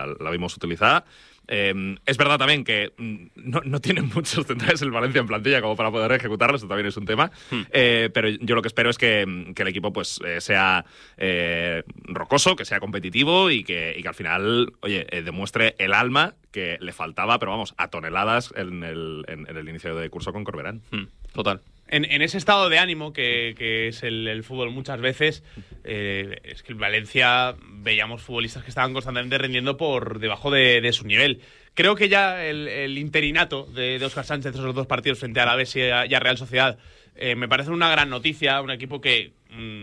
la vimos utilizada. Es verdad también que no tienen muchos centrales el Valencia en plantilla como para poder ejecutarlo, eso también es un tema, pero yo lo que espero es que el equipo pues sea rocoso, que sea competitivo y que al final, oye, demuestre el alma que le faltaba, pero vamos, a toneladas en el inicio de curso con Corberán. Total. En ese estado de ánimo que es el fútbol muchas veces, es que en Valencia veíamos futbolistas que estaban constantemente rindiendo por debajo de su nivel. Creo que ya el interinato de Óscar Sánchez, esos 2 partidos frente a Alavés y a Real Sociedad, me parece una gran noticia, un equipo que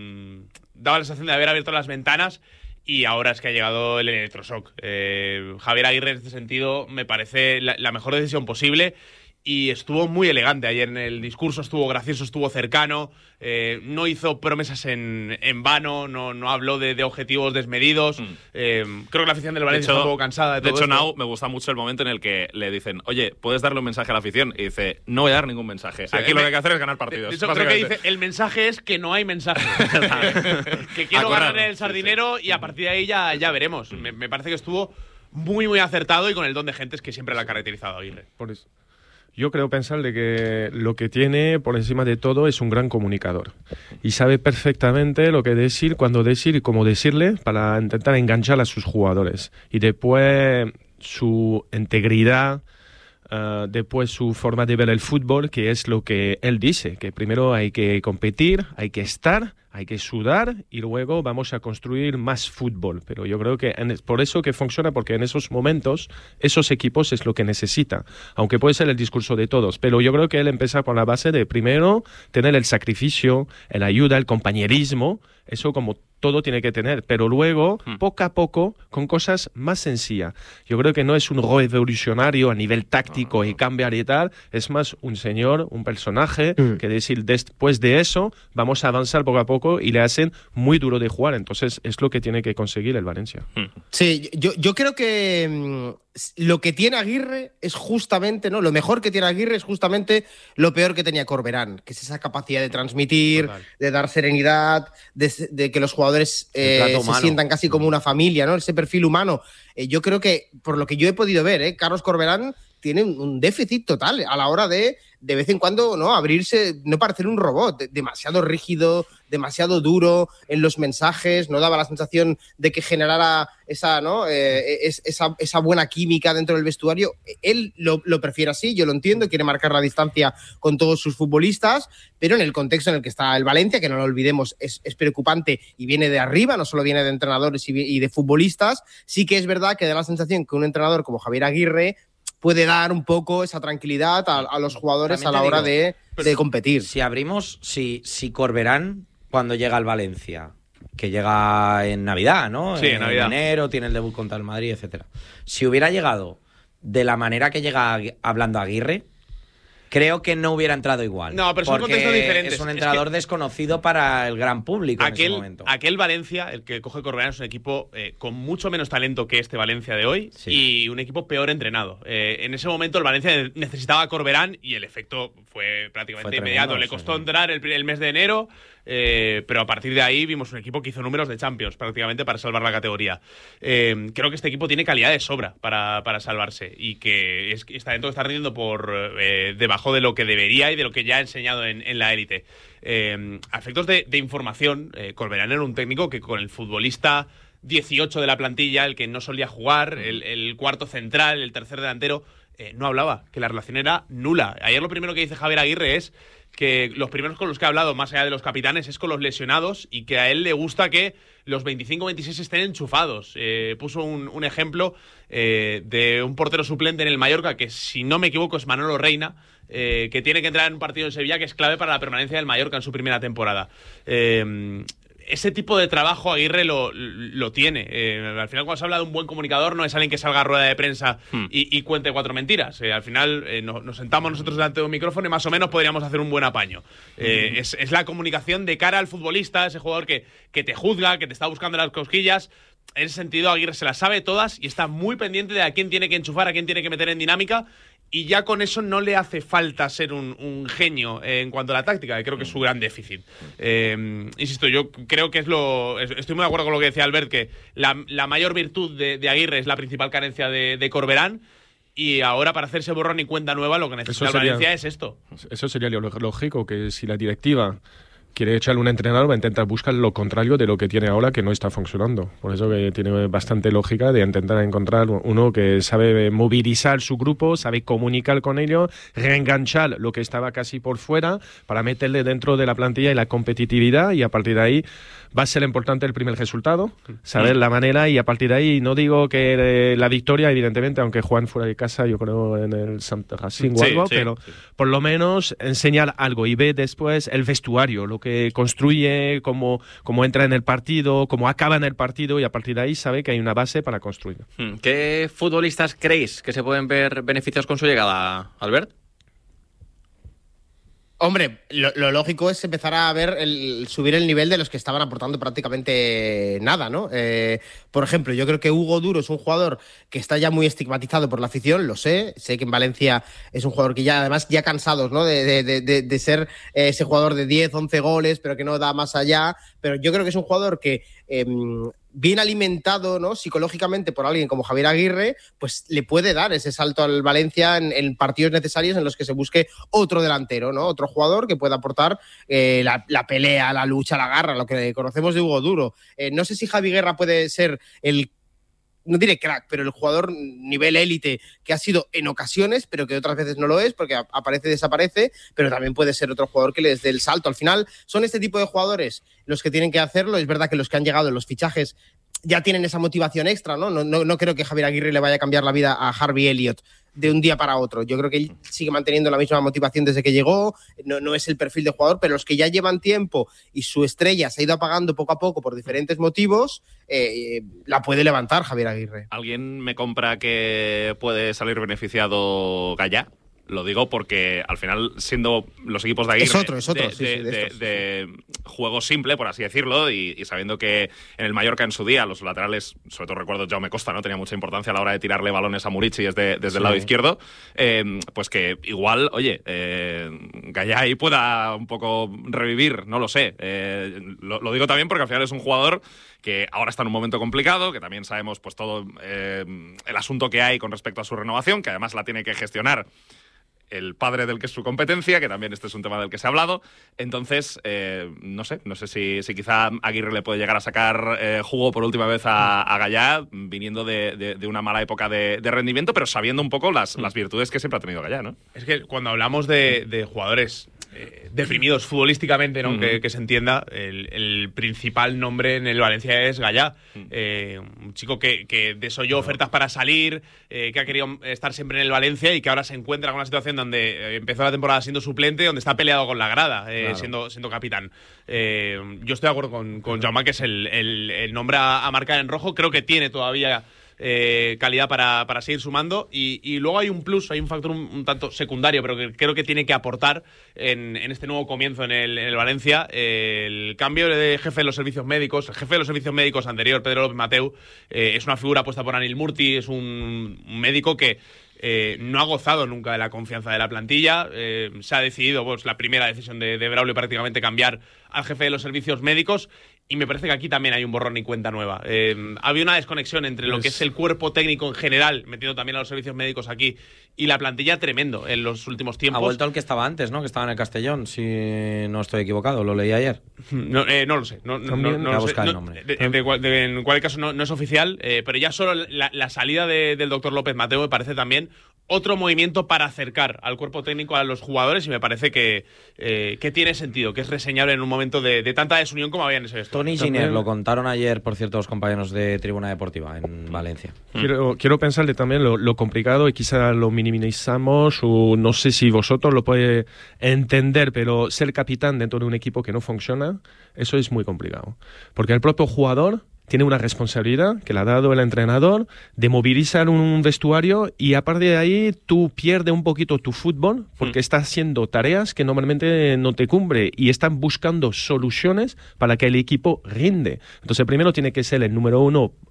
daba la sensación de haber abierto las ventanas y ahora es que ha llegado el electroshock. Javier Aguirre en este sentido me parece la mejor decisión posible. Y estuvo muy elegante ayer en el discurso, estuvo gracioso, estuvo cercano, no hizo promesas en vano, no habló de objetivos desmedidos. Creo que la afición del Valencia está un poco cansada de todo esto. De hecho, Nau, me gusta mucho el momento en el que le dicen, oye, ¿puedes darle un mensaje a la afición? Y dice, no voy a dar ningún mensaje. Sí, aquí lo que hay que hacer es ganar partidos. De hecho, creo que dice, el mensaje es que no hay mensaje. Que quiero ganar el Sardinero y a partir de ahí ya veremos. Me parece que estuvo muy, muy acertado y con el don de gentes que siempre la ha caracterizado a Aguirre. Por eso. Yo creo pensar de que lo que tiene por encima de todo es un gran comunicador y sabe perfectamente lo que decir, cuándo decir y cómo decirle para intentar enganchar a sus jugadores. Y después su integridad, después su forma de ver el fútbol, que es lo que él dice, que primero hay que competir, hay que estar, hay que sudar y luego vamos a construir más fútbol. Pero yo creo que por eso que funciona, porque en esos momentos esos equipos es lo que necesitan, aunque puede ser el discurso de todos. Pero yo creo que él empieza por la base de primero tener el sacrificio, la ayuda, el compañerismo, eso como todo tiene que tener, pero luego, poco a poco, con cosas más sencillas. Yo creo que no es un revolucionario a nivel táctico y cambiar y tal, es más un señor, un personaje, que decir, después de eso, vamos a avanzar poco a poco y le hacen muy duro de jugar. Entonces, es lo que tiene que conseguir el Valencia. Sí, yo creo que lo que tiene Aguirre es justamente, ¿no? Lo mejor que tiene Aguirre es justamente lo peor que tenía Corberán, que es esa capacidad de transmitir, de dar serenidad, de que los jugadores se sientan casi como una familia, ¿no? Ese perfil humano. Yo creo que, por lo que yo he podido ver, Carlos Corberán tiene un déficit total a la hora de vez en cuando, ¿no? Abrirse, no parecer un robot, demasiado rígido, demasiado duro en los mensajes, no daba la sensación de que generara esa, ¿no? esa buena química dentro del vestuario. Él lo prefiere así, yo lo entiendo, quiere marcar la distancia con todos sus futbolistas, pero en el contexto en el que está el Valencia, que no lo olvidemos, es preocupante y viene de arriba, no solo viene de entrenadores y de futbolistas. Sí que es verdad que da la sensación que un entrenador como Javier Aguirre puede dar un poco esa tranquilidad a los jugadores a la hora de competir. Si Corberán, cuando llega al Valencia, que llega en Navidad, ¿no? Sí, en Navidad. Enero, tiene el debut contra el Madrid, etcétera. Si hubiera llegado de la manera que llega hablando Aguirre, creo que no hubiera entrado igual. No, pero son contextos diferentes. Es un entrenador desconocido para el gran público en ese momento. Aquel Valencia, el que coge Corberán, es un equipo con mucho menos talento que este Valencia de hoy y un equipo peor entrenado. En ese momento el Valencia necesitaba a Corberán y el efecto fue prácticamente inmediato. Le costó entrar el mes de enero, pero a partir de ahí vimos un equipo que hizo números de Champions prácticamente para salvar la categoría. Creo que este equipo tiene calidad de sobra para salvarse y que está dentro, está rindiendo por debajo de lo que debería y de lo que ya ha enseñado en la élite. A efectos de información, Corberán era un técnico que con el futbolista 18 de la plantilla, el que no solía jugar, el cuarto central, el tercer delantero, no hablaba, que la relación era nula. Ayer lo primero que dice Javier Aguirre es que los primeros con los que ha hablado, más allá de los capitanes, es con los lesionados y que a él le gusta que los 25-26 estén enchufados. Puso un ejemplo de un portero suplente en el Mallorca, que si no me equivoco es Manolo Reina, que tiene que entrar en un partido en Sevilla que es clave para la permanencia del Mallorca en su primera temporada. Ese tipo de trabajo Aguirre lo tiene. Al final, cuando se habla de un buen comunicador, no es alguien que salga a rueda de prensa y cuente 4 mentiras. Al final nos sentamos nosotros delante de un micrófono y más o menos podríamos hacer un buen apaño. Es la comunicación de cara al futbolista, ese jugador que te juzga, que te está buscando las cosquillas. en ese sentido Aguirre se las sabe todas y está muy pendiente de a quién tiene que enchufar, a quién tiene que meter en dinámica. Y ya con eso no le hace falta ser un genio en cuanto a la táctica, que creo que es su gran déficit. Insisto, yo creo que estoy muy de acuerdo con lo que decía Albert, que la mayor virtud de Aguirre es la principal carencia de Corberán. Y ahora, para hacerse borrón y cuenta nueva, lo que necesita el Valencia es esto. Eso sería lo lógico, que si la directiva quiere echarle un entrenador, va a intentar buscar lo contrario de lo que tiene ahora, que no está funcionando. Por eso que tiene bastante lógica de intentar encontrar uno que sabe movilizar su grupo, sabe comunicar con ellos, reenganchar lo que estaba casi por fuera para meterle dentro de la plantilla y la competitividad, y a partir de ahí va a ser importante el primer resultado, saber la manera, y a partir de ahí no digo que la victoria, evidentemente, aunque Juan fuera de casa, yo creo en el Santa Racing o algo, pero por lo menos enseñar algo y ver después el vestuario, lo que construye, cómo entra en el partido, cómo acaba en el partido, y a partir de ahí sabe que hay una base para construir. ¿Qué futbolistas creéis que se pueden ver beneficiados con su llegada, Albert? Hombre, lo lógico es empezar a ver subir el nivel de los que estaban aportando prácticamente nada, ¿no? Por ejemplo, yo creo que Hugo Duro es un jugador que está ya muy estigmatizado por la afición, lo sé que en Valencia es un jugador que ya, además, ya cansados, ¿no? De ser ese jugador de 10, 11 goles, pero que no da más allá, pero yo creo que es un jugador que bien alimentado, ¿no?, psicológicamente por alguien como Javier Aguirre, pues le puede dar ese salto al Valencia en partidos necesarios en los que se busque otro delantero, ¿no? Otro jugador que pueda aportar la pelea, la lucha, la garra, lo que conocemos de Hugo Duro. No sé si Javi Guerra puede ser no diré crack, pero el jugador nivel élite que ha sido en ocasiones, pero que otras veces no lo es, porque aparece y desaparece, pero también puede ser otro jugador que les dé el salto. Al final son este tipo de jugadores los que tienen que hacerlo. Es verdad que los que han llegado en los fichajes ya tienen esa motivación extra, ¿no? No creo que Javier Aguirre le vaya a cambiar la vida a Harvey Elliott de un día para otro. Yo creo que él sigue manteniendo la misma motivación desde que llegó, no es el perfil de jugador, pero los que ya llevan tiempo y su estrella se ha ido apagando poco a poco por diferentes motivos, la puede levantar Javier Aguirre. ¿Alguien me compra que puede salir beneficiado Gallá? Lo digo porque al final, siendo los equipos de Aguirre es otro, de juego simple, por así decirlo, y sabiendo que en el Mallorca en su día los laterales, sobre todo recuerdo Jaume Costa, ¿no?, tenía mucha importancia a la hora de tirarle balones a Murici desde el lado izquierdo, pues que igual, oye, Gallá ahí pueda un poco revivir, no lo sé. Lo digo también porque al final es un jugador que ahora está en un momento complicado, que también sabemos pues todo el asunto que hay con respecto a su renovación, que además la tiene que gestionar el padre del que es su competencia, que también este es un tema del que se ha hablado. Entonces, no sé si quizá Aguirre le puede llegar a sacar jugo por última vez a Gallá, viniendo de una mala época de rendimiento, pero sabiendo un poco las virtudes que siempre ha tenido Gallá, ¿no? Es que cuando hablamos de jugadores deprimidos futbolísticamente, ¿no? Que se entienda, el principal nombre en el Valencia es Gallá. Un chico que desoyó ofertas para salir, que ha querido estar siempre en el Valencia y que ahora se encuentra con una situación donde empezó la temporada siendo suplente, donde está peleado con la grada, siendo capitán. Yo estoy de acuerdo con Jaume, que es el nombre a marcar en rojo. Creo que tiene todavía calidad para seguir sumando, y luego hay un plus, hay un factor un tanto secundario, pero que creo que tiene que aportar en este nuevo comienzo en el Valencia, el cambio de jefe de los servicios médicos. El jefe de los servicios médicos anterior, Pedro López Mateu, es una figura puesta por Anil Murti, es un médico que no ha gozado nunca de la confianza de la plantilla. Se ha decidido, pues, la primera decisión de Braulio, prácticamente cambiar al jefe de los servicios médicos, y me parece que aquí también hay un borrón y cuenta nueva. Había una desconexión entre lo que es el cuerpo técnico en general, metiendo también a los servicios médicos aquí, y la plantilla tremendo en los últimos tiempos. Ha vuelto el que estaba antes, ¿no? Que estaba en el Castellón, si no estoy equivocado, lo leí ayer. No lo sé. No lo sé. El nombre. En cualquier caso no es oficial, pero ya solo la salida del doctor López Mateu me parece también otro movimiento para acercar al cuerpo técnico a los jugadores, y me parece que tiene sentido, que es reseñable en un momento de tanta desunión como había en ese esto. Tony Giner, lo contaron ayer, por cierto, los compañeros de Tribuna Deportiva en Valencia. Quiero pensarle también lo complicado, y quizá lo minimizamos, o no sé si vosotros lo podéis entender, pero ser capitán dentro de un equipo que no funciona, eso es muy complicado. Porque el propio jugador tiene una responsabilidad que le ha dado el entrenador de movilizar un vestuario, y aparte de ahí tú pierdes un poquito tu fútbol porque estás haciendo tareas que normalmente no te cumple, y están buscando soluciones para que el equipo rinde. Entonces primero tiene que ser el número uno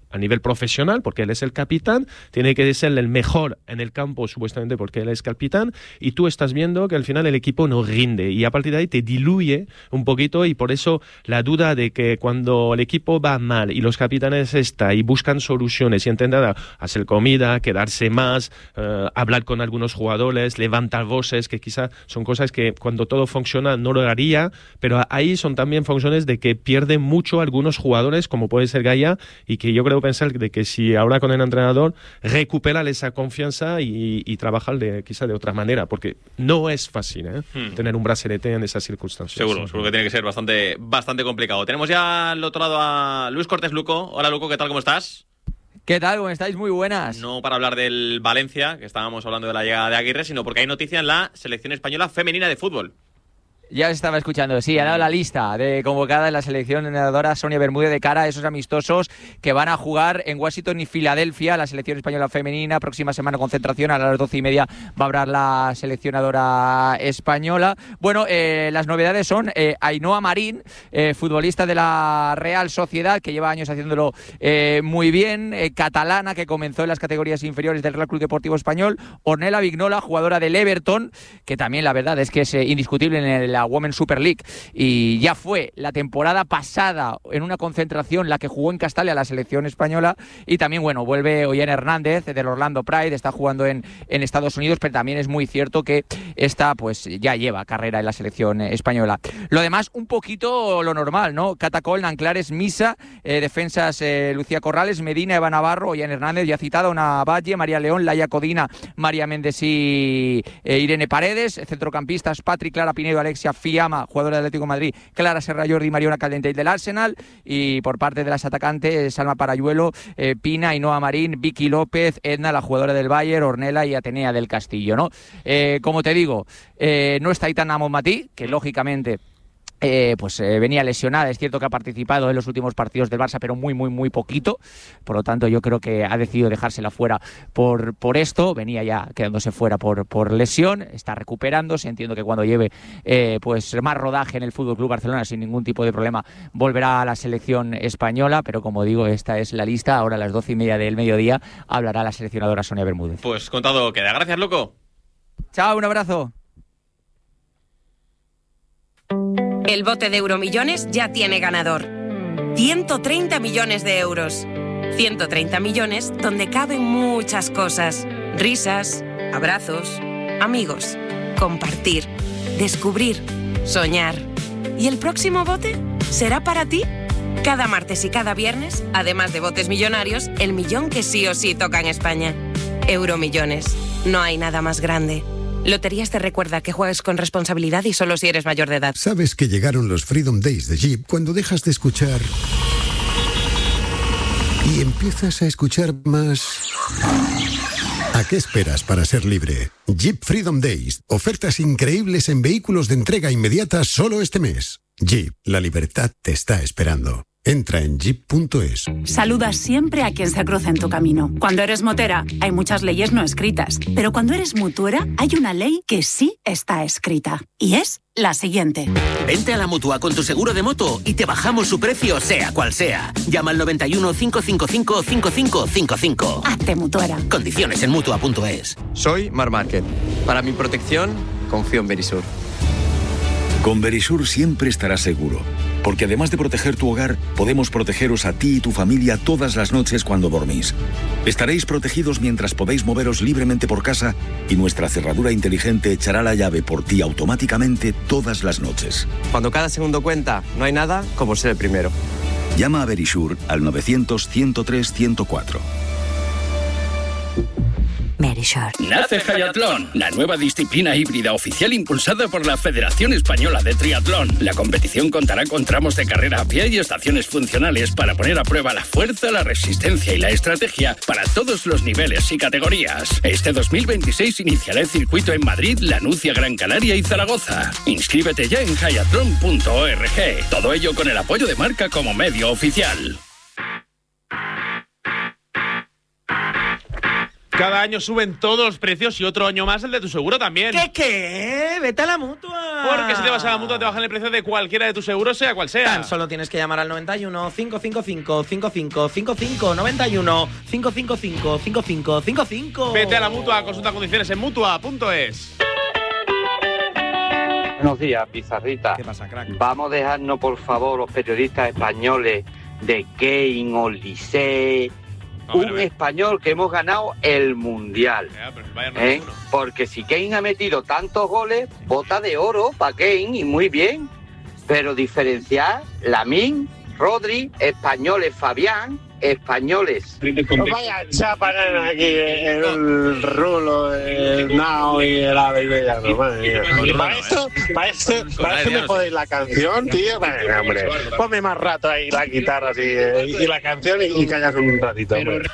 a nivel profesional, porque él es el capitán, tiene que ser el mejor en el campo, supuestamente porque él es capitán, y tú estás viendo que al final el equipo no rinde, y a partir de ahí te diluye un poquito, y por eso la duda de que cuando el equipo va mal y los capitanes están y buscan soluciones y intentan hacer comida, quedarse más, hablar con algunos jugadores, levantar voces, que quizá son cosas que cuando todo funciona no lo haría, pero ahí son también funciones de que pierden mucho algunos jugadores, como puede ser Gaia, y que yo creo pensar de que si ahora con el entrenador recupera esa confianza y trabajar quizá de otra manera, porque no es fácil tener un brazalete en esas circunstancias. Seguro que tiene que ser bastante complicado. Tenemos ya al otro lado a Luis Cortés Luco. Hola Luco, ¿qué tal? ¿Cómo estás? ¿Qué tal? ¿Cómo estáis? Muy buenas. No para hablar del Valencia, que estábamos hablando de la llegada de Aguirre, sino porque hay noticia en la selección española femenina de fútbol. Ya os estaba escuchando, sí, ha dado la lista de convocada en la selección entrenadora Sonia Bermúdez de cara a esos amistosos que van a jugar en Washington y Filadelfia, la selección española femenina. Próxima semana concentración, a las 12:30 va a hablar la seleccionadora española. Bueno, las novedades son Ainhoa Marín, futbolista de la Real Sociedad, que lleva años haciéndolo muy bien, catalana, que comenzó en las categorías inferiores del Real Club Deportivo Español. Ornella Vignola, jugadora del Everton, que también la verdad es que es indiscutible en la Women's Super League, y ya fue la temporada pasada en una concentración la que jugó en Castalia la selección española. Y también, bueno, vuelve Ollane Hernández del Orlando Pride, está jugando en Estados Unidos, pero también es muy cierto que esta pues ya lleva carrera en la selección española. Lo demás, un poquito lo normal, ¿no? Cata Cole, Anclares, Misa, defensas Lucía Corrales, Medina, Eva Navarro, Ollane Hernández, ya citada, Una Valle, María León, Laia Codina, María Méndez y Irene Paredes. Centrocampistas, Patri, Clara Pinedo, Alexia Fiamma, jugadora del Atlético de Madrid, Clara Serra Jordi, Mariona Caldentey del Arsenal. Y por parte de las atacantes, Salma Parayuelo, Pina, Ainhoa Marín, Vicky López, Edna, la jugadora del Bayern, Ornella y Atenea del Castillo, ¿no? Como te digo, no está Aitana Bonmatí, que lógicamente venía lesionada. Es cierto que ha participado en los últimos partidos del Barça, pero muy poquito. Por lo tanto, yo creo que ha decidido dejársela fuera por esto. Venía ya quedándose fuera por lesión. Está recuperándose. Entiendo que cuando lleve más rodaje en el FC Barcelona, sin ningún tipo de problema, volverá a la selección española. Pero como digo, esta es la lista. Ahora a las 12:30 del mediodía hablará la seleccionadora Sonia Bermúdez. Pues contado queda. Gracias, Luco. Chao, un abrazo. El bote de Euromillones ya tiene ganador. 130 millones de euros. 130 millones donde caben muchas cosas. Risas, abrazos, amigos, compartir, descubrir, soñar. ¿Y el próximo bote será para ti? Cada martes y cada viernes, además de botes millonarios, el millón que sí o sí toca en España. Euromillones. No hay nada más grande. Loterías te recuerda que juegues con responsabilidad y solo si eres mayor de edad. Sabes que llegaron los Freedom Days de Jeep cuando dejas de escuchar y empiezas a escuchar más. ¿A qué esperas para ser libre? Jeep Freedom Days. Ofertas increíbles en vehículos de entrega inmediata solo este mes. Jeep, la libertad te está esperando. Entra en jeep.es. Saluda siempre a quien se cruza en tu camino. Cuando eres motera, hay muchas leyes no escritas. Pero cuando eres mutuera, hay una ley que sí está escrita. Y es la siguiente. Vente a la Mutua con tu seguro de moto y te bajamos su precio, sea cual sea. Llama al 91 555 5555. Hazte mutuera. Condiciones en Mutua.es. Soy Mar Márquez. Para mi protección, confío en Verisur. Con Verisur siempre estarás seguro, porque además de proteger tu hogar, podemos protegeros a ti y tu familia todas las noches cuando dormís. Estaréis protegidos mientras podéis moveros libremente por casa y nuestra cerradura inteligente echará la llave por ti automáticamente todas las noches. Cuando cada segundo cuenta, no hay nada como ser el primero. Llama a Verisur al 900-103-104. Verisur. Nace Hayatlón, la nueva disciplina híbrida oficial impulsada por la Federación Española de Triatlón. La competición contará con tramos de carrera a pie y estaciones funcionales para poner a prueba la fuerza, la resistencia y la estrategia para todos los niveles y categorías. Este 2026 iniciará el circuito en Madrid, Lanucia, Gran Canaria y Zaragoza. Inscríbete ya en hayatlon.org. Todo ello con el apoyo de Marca como medio oficial. Cada año suben todos los precios y otro año más el de tu seguro también. ¿Qué? Vete a la Mutua. Porque si te vas a la Mutua te bajan el precio de cualquiera de tus seguros, sea cual sea. Tan solo tienes que llamar al 91 555 5555 91 555 5555. Vete a la Mutua, consulta condiciones en Mutua.es. Buenos días, Pizarrita. ¿Qué pasa, crack? Vamos a dejarnos, por favor, los periodistas españoles de Kane, Olise, un español que hemos ganado el Mundial. Porque si Kane ha metido tantos goles, bota de oro para Kane y muy bien. Pero diferenciar Lamine, Rodri, españoles Fabián, españoles. Vaya chapa aquí, el Rulo, el Nao y el Abel. Para eso me jodéis la canción, tío. Venga, hombre, ponme más rato ahí la guitarra así, y la canción y callas un ratito, hombre.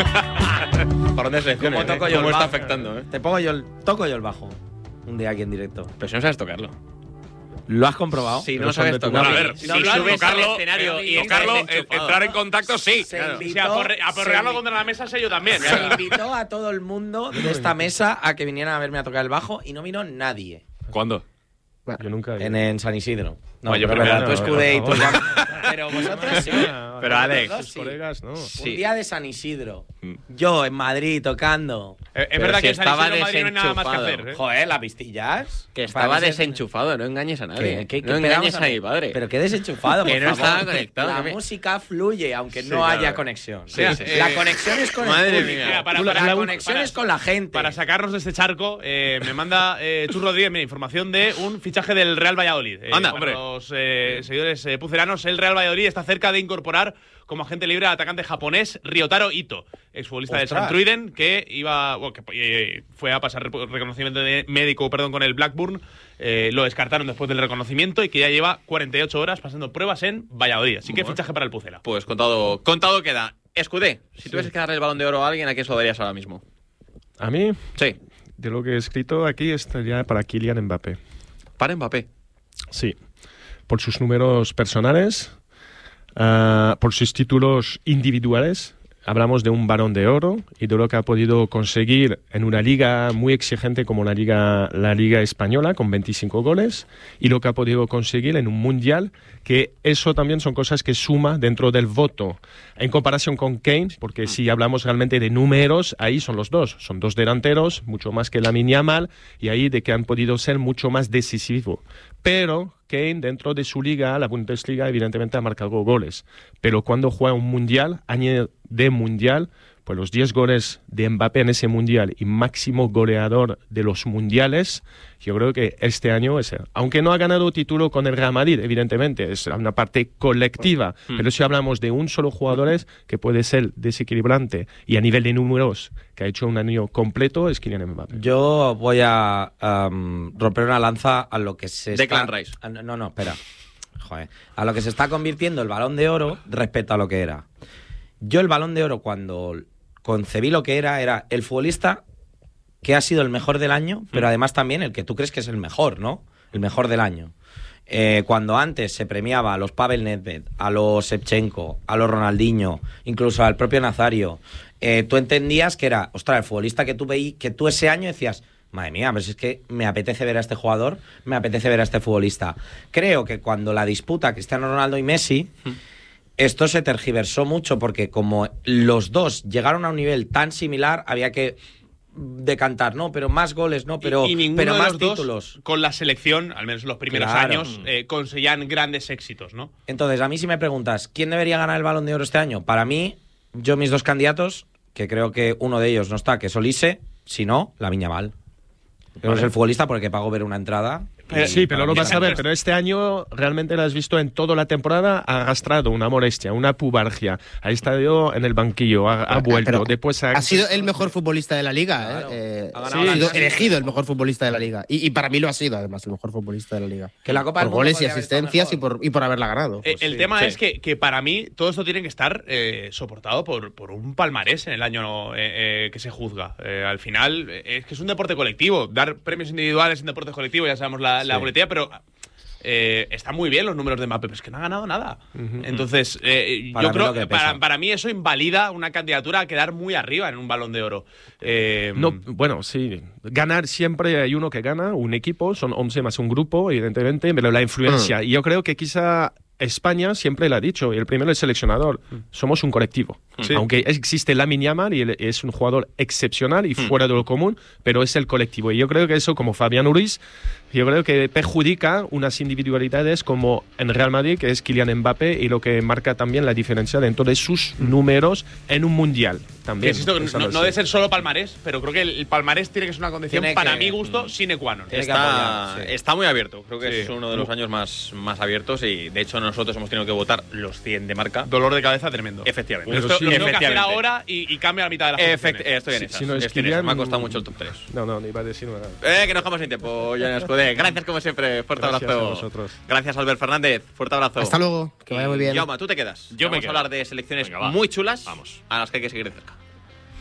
¿Por dónde selecciones? ¿Cómo está afectando? Toco yo el bajo un día aquí en directo. Pero si no sabes tocarlo. ¿Lo has comprobado? Sí, no sabes tocarlo. A ver, si subes al escenario y tocarlo, entrar en contacto, sí. A porrearlo contra la mesa sé yo también. Se invitó a todo el mundo de esta mesa a que vinieran a verme a tocar el bajo y no vino nadie. ¿Cuándo? Yo nunca. En San Isidro. No, yo pero primero, tú Escudé y tú pero vosotros sí. Pero Alex, tus colegas, no. Un día de San Isidro. Yo en Madrid tocando. Es verdad que en San Isidro en Madrid no hay nada más que hacer. Joder, las pistillas. Que estaba desenchufado, no engañes a nadie. No engañes a mi padre. Pero qué desenchufado, que no estaba conectado. La música fluye, aunque no haya conexión. La conexión es con madre el mía. La conexión es con la gente. Para sacarnos de este charco, me manda Chus Rodríguez información de un fichaje del Real Valladolid. Anda, hombre. Los seguidores pucelanos, el Real Valladolid está cerca de incorporar como agente libre al atacante japonés Ryotaro Ito, exfutbolista del Santruiden, que fue a pasar reconocimiento médico con el Blackburn. Lo descartaron después del reconocimiento y que ya lleva 48 horas pasando pruebas en Valladolid. Así que fichaje para el Pucela. Pues contado queda. Escudé, si tuvieses que darle el Balón de Oro a alguien, ¿a quién se lo darías ahora mismo? ¿A mí? Sí. De lo que he escrito aquí estaría para Kylian Mbappé. ¿Para Mbappé? Sí. Por sus números personales, por sus títulos individuales. Hablamos de un Balón de Oro y de lo que ha podido conseguir en una liga muy exigente como la Liga Española, con 25 goles, y lo que ha podido conseguir en un Mundial, que eso también son cosas que suma dentro del voto. En comparación con Kane, porque si hablamos realmente de números, ahí son los dos. Son dos delanteros, mucho más que Lamine Yamal, y ahí de que han podido ser mucho más decisivos. Pero Kane, dentro de su liga, la Bundesliga, evidentemente ha marcado goles. Pero cuando juega un Mundial, año de Mundial, pues los 10 goles de Mbappé en ese Mundial y máximo goleador de los Mundiales, yo creo que este año es... Aunque no ha ganado título con el Real Madrid, evidentemente, es una parte colectiva, pero si hablamos de un solo jugador que puede ser desequilibrante y a nivel de números que ha hecho un año completo, es Kylian Mbappé. Yo voy a romper una lanza a lo que se Declan Rice. No, espera. Joder. A lo que se está convirtiendo el Balón de Oro respecto a lo que era. Yo el Balón de Oro, cuando concebí lo que era el futbolista que ha sido el mejor del año, pero además también el que tú crees que es el mejor, ¿no? El mejor del año. Cuando antes se premiaba a los Pavel Nedved, a los Shevchenko, a los Ronaldinho, incluso al propio Nazario, tú entendías que era, ostras, el futbolista que tú veías, que tú ese año decías, madre mía, pero si es que me apetece ver a este jugador, me apetece ver a este futbolista. Creo que cuando la disputa Cristiano Ronaldo y Messi, esto se tergiversó mucho porque como los dos llegaron a un nivel tan similar, había que decantar, ¿no? Pero más goles, ¿no? Pero, y ninguno pero de más los dos, títulos. Con la selección, al menos en los primeros años, conseguían grandes éxitos, ¿no? Entonces, a mí si me preguntas, ¿quién debería ganar el Balón de Oro este año? Para mí, mis dos candidatos, que creo que uno de ellos no está, que es Olise, si no, Lamine Yamal. Pero es el futbolista porque pago ver una entrada. Sí, pero lo vas a ver. Pero este año realmente lo has visto en toda la temporada. Ha arrastrado una molestia, una pubalgia. Ha estado en el banquillo, ha vuelto. Después ha sido el mejor futbolista de la liga. Claro. Ha sido elegido el mejor futbolista de la liga. Y para mí lo ha sido, además, el mejor futbolista de la liga. Que la Copa por goles y asistencias y por haberla ganado. El tema es que para mí todo esto tiene que estar soportado por un palmarés en el año que se juzga. Al final, es que es un deporte colectivo. Dar premios individuales en deporte colectivo, ya sabemos la boletilla, pero Están muy bien los números de Mbappé, pero es que no ha ganado nada. Entonces, yo creo que para mí eso invalida una candidatura a quedar muy arriba en un Balón de Oro. Bueno, sí. Ganar siempre hay uno que gana, un equipo, son 11 más un grupo, evidentemente, pero la influencia. Y yo creo que quizá España siempre lo ha dicho, y el primero es seleccionador. Somos un colectivo. Sí. Aunque existe Lamine Yamal y él es un jugador excepcional y fuera de lo común, pero es el colectivo. Y yo creo que eso, como Fabián Ruiz, yo creo que perjudica unas individualidades como en Real Madrid, que es Kylian Mbappé, y lo que marca también la diferencia dentro de sus números en un mundial también. Que no debe ser solo palmarés, pero creo que el palmarés tiene que ser una condición, para mi gusto, sine qua non. Está muy abierto. Creo que es uno de los años más abiertos, y de hecho nosotros hemos tenido que votar los 100 de marca. Dolor de cabeza tremendo. Efectivamente. Esto lo tengo que hacer ahora y cambia la mitad de las posiciones. Estoy en esas. Si no es Kylian, me ha costado mucho el top 3. No, ni iba a decir nada. Que nos dejamos sin tiempo, Jonas Escudé. Gracias como siempre. Fuerte abrazo. A vosotros. Gracias, Albert Fernández. Fuerte abrazo. Hasta luego. Que vaya muy bien. Jaume, tú te quedas. Yo Vamos a hablar de selecciones muy chulas a las que hay que seguir de cerca.